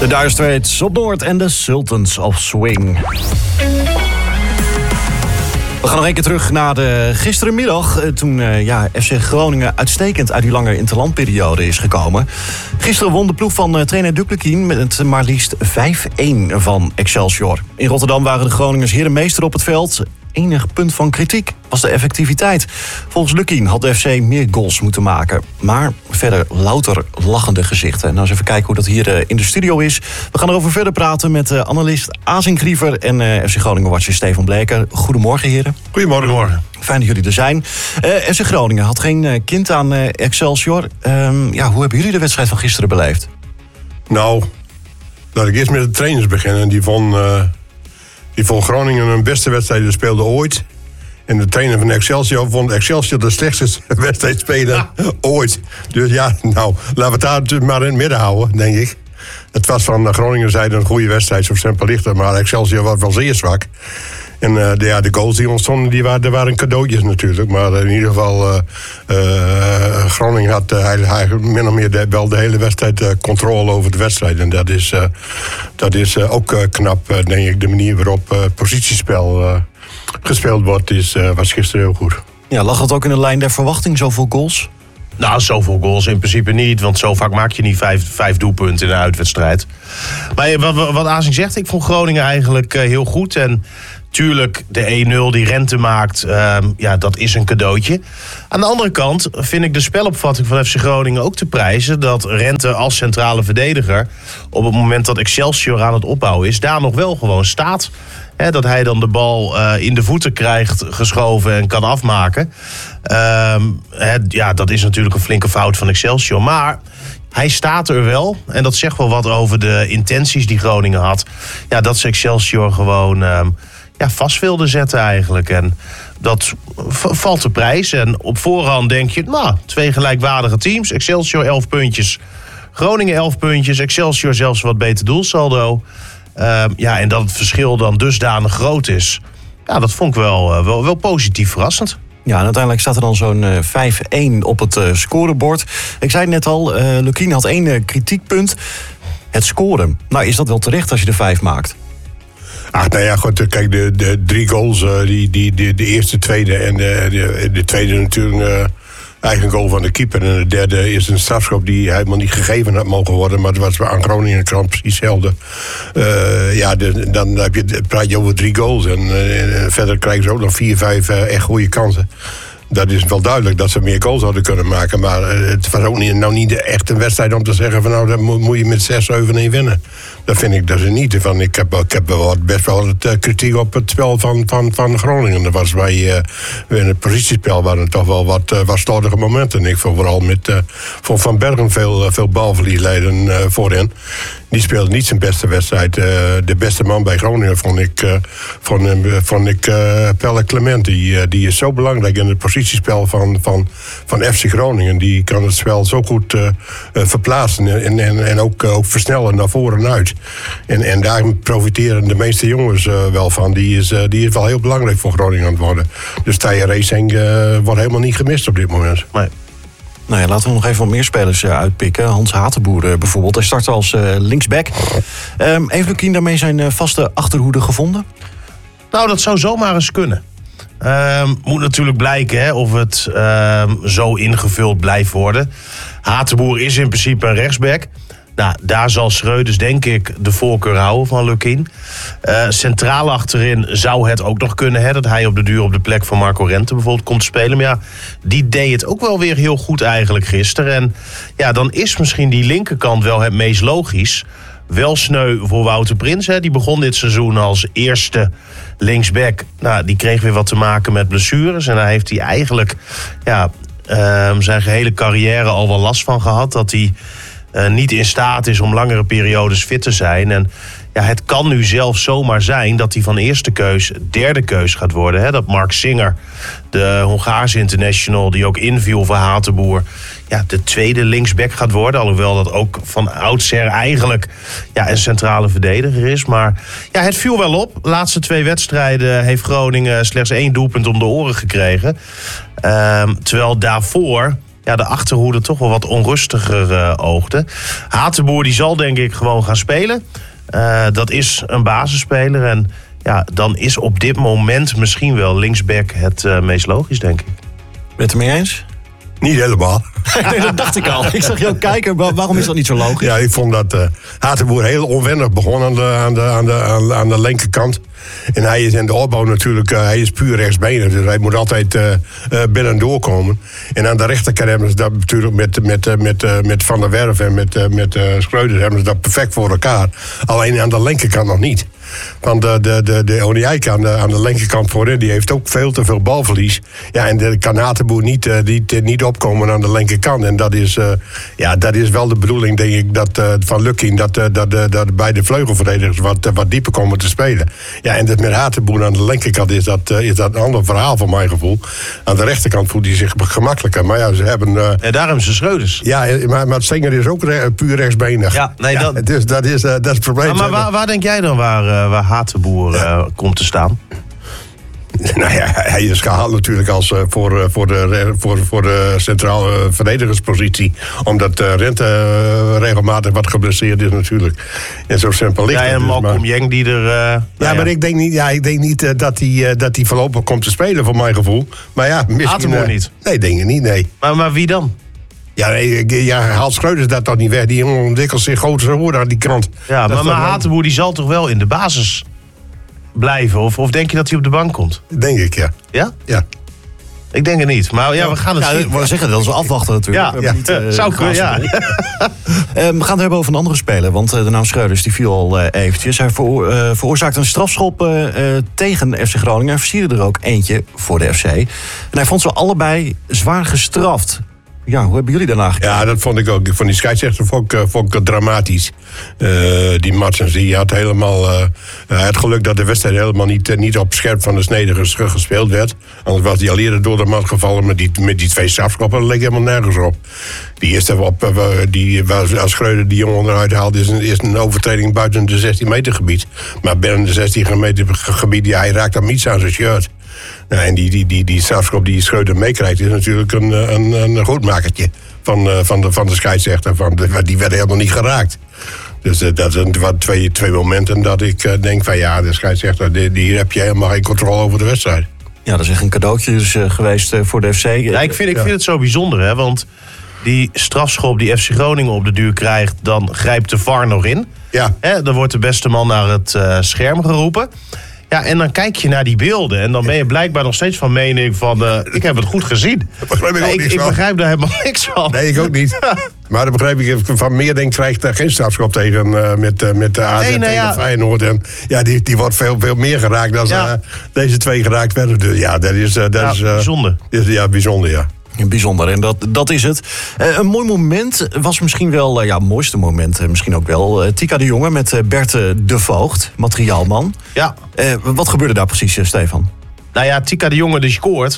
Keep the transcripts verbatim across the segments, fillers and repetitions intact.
De Dire Straits op Noord en de Sultans of Swing. We gaan nog een keer terug naar de gisterenmiddag. Toen uh, ja, F C Groningen uitstekend uit die lange interlandperiode is gekomen. Gisteren won de ploeg van uh, trainer Duplekin met maar liefst vijf-een van Excelsior. In Rotterdam waren de Groningers herenmeester op het veld. Enig punt van kritiek was de effectiviteit. Volgens Lukien had de F C meer goals moeten maken. Maar verder louter lachende gezichten. Nou, eens even kijken hoe dat hier uh, in de studio is. We gaan erover verder praten met uh, analist Azing Griever en uh, F C Groningen-watcher Stefan Bleker. Goedemorgen, heren. Goedemorgen. Morgen. Fijn dat jullie er zijn. Uh, F C Groningen had geen uh, kind aan uh, Excelsior. Um, ja, hoe hebben jullie de wedstrijd van gisteren beleefd? Nou, laat ik eerst met de trainers beginnen. Die vond... Uh... Die vond Groningen hun beste wedstrijd speelde ooit. En de trainer van Excelsior vond Excelsior de slechtste wedstrijd spelen ja. ooit. Dus ja, nou, laten we het daar maar in het midden houden, denk ik. Het was van Groningen zijde een goede wedstrijd, zo simpel ligt het. Maar Excelsior was wel zeer zwak. En uh, de, ja, de goals die ontstonden, die waren, waren cadeautjes natuurlijk. Maar in ieder geval, uh, uh, Groningen had uh, eigenlijk min of meer de, wel de hele wedstrijd uh, controle over de wedstrijd. En dat is, uh, dat is uh, ook uh, knap, uh, denk ik. De manier waarop uh, positiespel uh, gespeeld wordt, is, uh, was gisteren heel goed. Ja, lag het ook in de lijn der verwachting, zoveel goals? Nou, zoveel goals in principe niet. Want zo vaak maak je niet vijf, vijf doelpunten in een uitwedstrijd. Maar wat, wat Azing zegt, ik vond Groningen eigenlijk uh, heel goed. En tuurlijk, de één nul die Rente maakt, uh, ja, dat is een cadeautje. Aan de andere kant vind ik de spelopvatting van F C Groningen ook te prijzen. Dat Rente als centrale verdediger, op het moment dat Excelsior aan het opbouwen is, daar nog wel gewoon staat. He, dat hij dan de bal uh, in de voeten krijgt, geschoven en kan afmaken. Uh, he, ja, dat is natuurlijk een flinke fout van Excelsior. Maar hij staat er wel. En dat zegt wel wat over de intenties die Groningen had. Ja, dat ze Excelsior gewoon uh, ja, vast wilde zetten eigenlijk. En dat v- valt te prijs. En op voorhand denk je, nou, twee gelijkwaardige teams. Excelsior elf puntjes. Groningen elf puntjes. Excelsior zelfs wat beter doelsaldo. Uh, ja, en dat het verschil dan dusdanig groot is. Ja, dat vond ik wel, uh, wel, wel positief verrassend. Ja, en uiteindelijk staat er dan zo'n uh, vijf-een op het uh, scorebord. Ik zei het net al, uh, Lukien had één uh, kritiekpunt. Het scoren. Nou, is dat wel terecht als je er vijf maakt? Ach, nou ja, goed, kijk, de, de drie goals, uh, die, die, die, de eerste, tweede en de, de, de tweede natuurlijk... Uh, eigen goal van de keeper. En de derde is een strafschop die helemaal niet gegeven had mogen worden. Maar dat was aan Groningen krant precies hetzelfde. Uh, ja, de, dan heb je, praat je over drie goals. En uh, verder krijgen ze ook nog vier, vijf uh, echt goede kansen. Dat is wel duidelijk dat ze meer goals hadden kunnen maken. Maar uh, het was ook niet, nou niet echt een wedstrijd om te zeggen van nou, dan moet, moet je met zes zeven winnen. Dat vind ik dus niet. Van, ik heb, ik heb wel best wel het, uh, kritiek op het spel van, van, van Groningen. Dat was bij uh, in het positiespel waren er toch wel wat, uh, wat slordige momenten. Ik vond vooral met uh, van Van Bergen veel, uh, veel balverlies leiden uh, voorin. Die speelde niet zijn beste wedstrijd. Uh, de beste man bij Groningen vond ik, uh, vond, uh, vond ik uh, Pelle Clement. Die, uh, die is zo belangrijk in het positiespel van, van, van F C Groningen. Die kan het spel zo goed uh, uh, verplaatsen en, en, en ook, uh, ook versnellen naar voren en uit. En, en daar profiteren de meeste jongens uh, wel van. Die is, uh, die is wel heel belangrijk voor Groningen aan het worden. Dus Tije Racing uh, wordt helemaal niet gemist op dit moment. Nee. Nou ja, laten we nog even wat meer spelers uh, uitpikken. Hans Hatenboer uh, bijvoorbeeld. Hij startte als uh, linksback. Um, heeft Lukien daarmee zijn uh, vaste achterhoede gevonden? Nou, dat zou zomaar eens kunnen. Um, moet natuurlijk blijken hè, of het um, zo ingevuld blijft worden. Hatenboer is in principe een rechtsback. Nou, daar zal Schreuders denk ik de voorkeur houden van Lukien. Uh, centraal achterin zou het ook nog kunnen. Hè, dat hij op de duur op de plek van Marco Rente bijvoorbeeld komt spelen. Maar ja, die deed het ook wel weer heel goed eigenlijk gisteren. En ja, dan is misschien die linkerkant wel het meest logisch. Wel sneu voor Wouter Prins. Hè. Die begon dit seizoen als eerste linksback. Nou, die kreeg weer wat te maken met blessures. En daar heeft hij eigenlijk ja, uh, zijn gehele carrière al wel last van gehad. Dat hij uh, niet in staat is om langere periodes fit te zijn. En ja, het kan nu zelfs zomaar zijn dat hij van eerste keus derde keus gaat worden. Hè? Dat Mark Singer, de Hongaarse international die ook inviel voor Hatenboer, ja, de tweede linksback gaat worden. Alhoewel dat ook van oudsher eigenlijk ja, een centrale verdediger is. Maar ja, het viel wel op. De laatste twee wedstrijden heeft Groningen slechts één doelpunt om de oren gekregen. Uh, terwijl daarvoor ja, de achterhoede toch wel wat onrustiger uh, oogde. Hatenboer die zal denk ik gewoon gaan spelen. Uh, dat is een basisspeler. En ja, dan is op dit moment misschien wel linksback het uh, meest logisch, denk ik. Ben je het ermee eens? Niet helemaal. Nee, dat dacht ik al. Ik zag jou kijken, waarom is dat niet zo logisch? Ja, ik vond dat uh, Hatenboer heel onwennig begon aan de, aan, de, aan, de, aan, aan de linkerkant. En hij is in de opbouw natuurlijk, uh, hij is puur rechtsbenig. Dus hij moet altijd uh, uh, binnen doorkomen. En aan de rechterkant hebben ze dat natuurlijk met, met, uh, met, uh, met Van der Werf en met, uh, met uh, Schreuder hebben ze dat perfect voor elkaar. Alleen aan de linkerkant nog niet. Want de, de, de, de Onijek aan de, aan de linkerkant voorin, die heeft ook veel te veel balverlies. Ja, en de kan Hatenboer niet, uh, niet, niet opkomen aan de linkerkant. En dat is, uh, ja, dat is wel de bedoeling, denk ik, dat, uh, van Lukkien, dat, uh, dat, uh, dat bij de vleugelverdedigers wat, uh, wat dieper komen te spelen. Ja, en dat met Hatenboer aan de linkerkant is dat, uh, is dat een ander verhaal voor mijn gevoel. Aan de rechterkant voelt hij zich gemakkelijker. Maar ja, ze hebben... Uh, en daar hebben ze Schreuders. Ja, maar, maar Stenger is ook re- puur rechtsbenig. Ja, nee, ja, dat... Dus dat is, uh, dat is het probleem. Maar, maar waar, waar denk jij dan waar, uh, waar Hatenboer uh, ja. komt te staan? Nou ja, hij is gehaald natuurlijk als uh, voor, uh, voor, de, voor, voor de centrale uh, verdedigerspositie. Omdat uh, Rente uh, regelmatig wat geblesseerd is natuurlijk. En zo simpel ligt het. Ja, en dus, Malcolm maar... Jeng die er... Uh, ja, nou maar ja. ik denk niet, ja, ik denk niet uh, dat hij uh, dat hij voorlopig komt te spelen, voor mijn gevoel. Maar ja, misschien... Hatenboer uh, niet? Nee, denk ik niet, nee. Maar, maar wie dan? Ja, nee, ja, haalt Schreuders dat toch niet weg? Die jongen ontwikkelt zich groter worden aan die kant. Ja, dat maar, maar Hatenboer die zal toch wel in de basis blijven? Of, of denk je dat hij op de bank komt? Denk ik, ja. Ja? Ja. Ik denk het niet. Maar ja, we gaan het ja, zien. Ik wou zeggen, dat is afwachten natuurlijk. Ja, we ja. niet, uh, Zou kunnen, ja. uh, we gaan het hebben over een andere speler. Want uh, de naam Schreuders die viel al uh, eventjes. Hij voor, uh, veroorzaakte een strafschop uh, uh, tegen F C Groningen. Hij versierde er ook eentje voor de F C. En hij vond ze allebei zwaar gestraft. Ja, hoe hebben jullie daarna gekeken? Ja, dat vond ik ook. Van die scheidsrechter vond ik, vond ik dramatisch. Uh, die Martens, die had helemaal... Uh, hij had geluk dat de wedstrijd helemaal niet, uh, niet op scherp van de snede gespeeld werd. Anders was hij al eerder door de mat gevallen met die, met die twee strafschoppen. Dat leek helemaal nergens op. Die eerste, op, uh, die, als Schreuder die jongen eruit haalt, is een, is een overtreding buiten de zestien meter gebied. Maar binnen de zestien meter gebied, ja, hij raakt aan iets aan zijn shirt. Nou, en die, die, die, die strafschop die Schreuder meekrijgt is natuurlijk een, een, een goedmakertje van, uh, van, de, van de scheidsrechter. Van de, die werd helemaal niet geraakt. Dus uh, dat zijn twee, twee momenten dat ik uh, denk van ja, de scheidsrechter, die, die heb je helemaal geen controle over de wedstrijd. Ja, dat is echt een cadeautje dus, uh, geweest uh, voor de F C. Ja, ik vind, ik vind het zo bijzonder, hè, want die strafschop die F C Groningen op de duur krijgt, dan grijpt de V A R nog in. Ja. Hè, dan wordt de beste man naar het uh, scherm geroepen. Ja, en dan kijk je naar die beelden en dan ben je blijkbaar nog steeds van mening van... Uh, ik heb het goed gezien. Begrijp ik ook ik, niks ik van. begrijp daar helemaal niks van. Nee, ik ook niet. Maar dan begrijp ik, Van Meerdink krijgt daar geen strafschop tegen uh, met, uh, met de A Z Nee, nou tegen ja. Feyenoord. En ja, die, die wordt veel, veel meer geraakt dan Ja. uh, deze twee geraakt werden. Dus ja, dat is... Uh, dat Ja, is uh, bijzonder. Is, ja, bijzonder, ja. Bijzonder, en dat, dat is het. Uh, een mooi moment was misschien wel... Uh, ja, het mooiste moment uh, misschien ook wel. Uh, Tika de Jonge met uh, Bert uh, de Voogd, materiaalman. Ja. Uh, wat gebeurde daar precies, uh, Stefan? Nou ja, Tika de Jonge die scoort.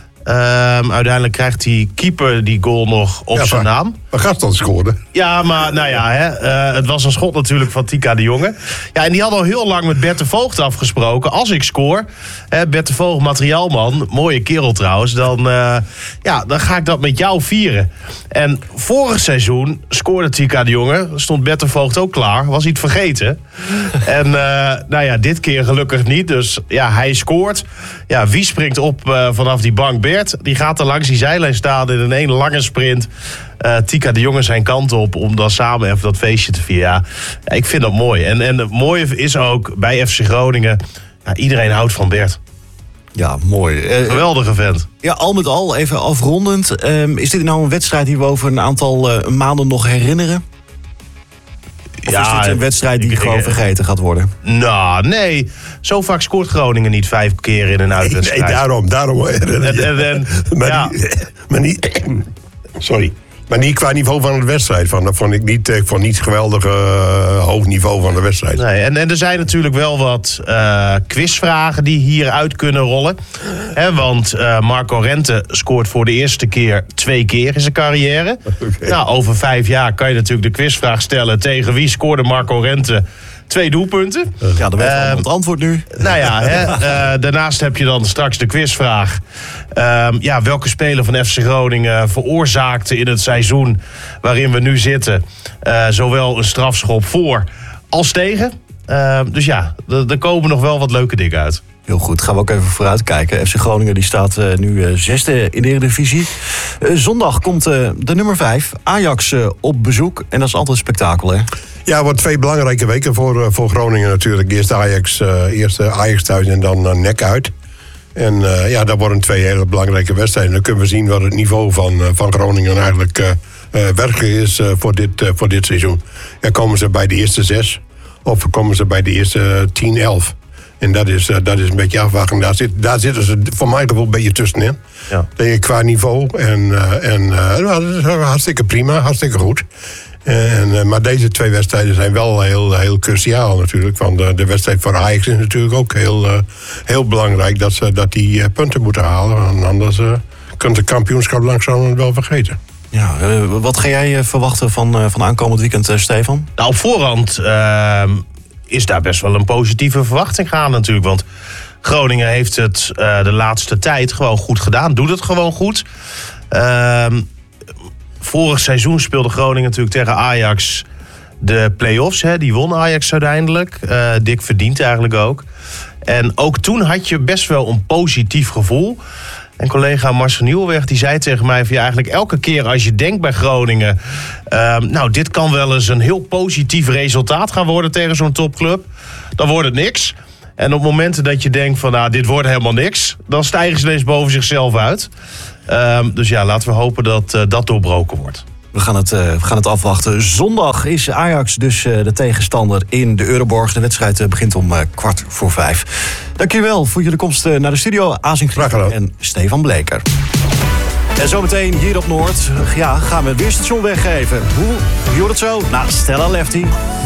Um, uiteindelijk krijgt die keeper die goal nog op ja, zijn van, naam. Van Gaston scoorde. Ja, maar nou ja, hè, uh, het was een schot natuurlijk van Tika de Jonge. Ja, en die had al heel lang met Bert de Voogd afgesproken. Als ik scoor, hè, Bert de Voogd, materiaalman, mooie kerel trouwens, dan, uh, ja, dan ga ik dat met jou vieren. En vorig seizoen scoorde Tika de Jonge, stond Bert de Voogd ook klaar, was hij het vergeten. En uh, nou ja, dit keer gelukkig niet, dus ja, hij scoort. Ja, wie springt op uh, vanaf die bank? Bert, die gaat er langs die zijlijn staan in een hele lange sprint. Uh, Tika de Jonge zijn kant op om dan samen even dat feestje te vieren. Ja, ja, ik vind dat mooi. En, en het mooie is ook bij F C Groningen, ja, iedereen houdt van Bert. Ja, mooi. Uh, Geweldige vent. Ja, al met al, even afrondend. Um, is dit nou een wedstrijd die we over een aantal uh, maanden nog herinneren? Of Ja, is dit een wedstrijd die ik- gewoon ik- vergeten gaat worden? Nou, nee. Zo vaak scoort Groningen niet vijf keer in een Nee, uitwedstrijd. daarom. daarom En, en, en, maar, ja. niet, maar niet... Sorry. Maar niet qua niveau van de wedstrijd. Van, dat vond ik niet, ik vond niet geweldig uh, hoog niveau van de wedstrijd. Nee, en, en er zijn natuurlijk wel wat uh, quizvragen die hieruit kunnen rollen. He, want uh, Marco Rente scoort voor de eerste keer twee keer in zijn carrière. Okay. Nou, over vijf jaar kan je natuurlijk de quizvraag stellen: tegen wie scoorde Marco Rente Twee doelpunten. Ja, dan weten we Uh, het antwoord nu. Nou ja, hè, uh, daarnaast heb je dan straks de quizvraag. Uh, ja, welke speler van F C Groningen veroorzaakte in het seizoen waarin we nu zitten uh, zowel een strafschop voor als tegen? Uh, dus ja, er komen nog wel wat leuke dingen uit. Heel goed, gaan we ook even vooruit kijken. F C Groningen die staat uh, nu uh, zesde in de Eredivisie. Uh, zondag komt uh, de nummer vijf, Ajax, uh, op bezoek. En dat is altijd een spektakel, hè? Ja, wat twee belangrijke weken voor, uh, voor Groningen natuurlijk. Eerst Ajax, uh, eerst uh, Ajax thuis en dan uh, N E C uit. En uh, ja, dat worden twee hele belangrijke wedstrijden. Dan kunnen we zien wat het niveau van, uh, van Groningen eigenlijk uh, uh, werkelijk is uh, voor, dit, uh, voor dit seizoen. Ja, komen ze bij de eerste zes of komen ze bij de eerste uh, tien, elf. En dat is, uh, dat is een beetje afwachten. Daar, zit, daar zitten ze voor mij gevoel een beetje tussenin. Ja. Denk ik, qua niveau. En, uh, en uh, nou, dat is hartstikke prima, hartstikke goed. En, uh, maar deze twee wedstrijden zijn wel heel, heel cruciaal natuurlijk. Want de, de wedstrijd voor Ajax is natuurlijk ook heel, uh, heel belangrijk dat ze dat die uh, punten moeten halen. En anders uh, kunt de kampioenschap langzaam wel vergeten. Ja, uh, wat ga jij uh, verwachten van, uh, van aankomend weekend, uh, Stefan? Nou, op voorhand uh, is daar best wel een positieve verwachting gaan natuurlijk. Want Groningen heeft het uh, de laatste tijd gewoon goed gedaan. Doet het gewoon goed. Uh, vorig seizoen speelde Groningen natuurlijk tegen Ajax de play-offs. Hè. Die won Ajax uiteindelijk. Uh, dik verdiend eigenlijk ook. En ook toen had je best wel een positief gevoel. En collega Marcel Nieuwweg die zei tegen mij van ja, eigenlijk elke keer als je denkt bij Groningen, Uh, nou, dit kan wel eens een heel positief resultaat gaan worden tegen zo'n topclub. Dan wordt het niks. En op momenten dat je denkt van nou, dit wordt helemaal niks, dan stijgen ze ineens boven zichzelf uit. Uh, dus ja, laten we hopen dat uh, dat doorbroken wordt. We gaan, het, uh, we gaan het afwachten. Zondag is Ajax dus uh, de tegenstander in de Euroborg. De wedstrijd uh, begint om uh, kwart voor vijf. Dankjewel voor jullie komst uh, naar de studio. Azing en Stefan Bleker. En zometeen hier op Noord, ja, gaan we het weerstation weggeven. Hoe? Je hoort het zo na Stella Lefty.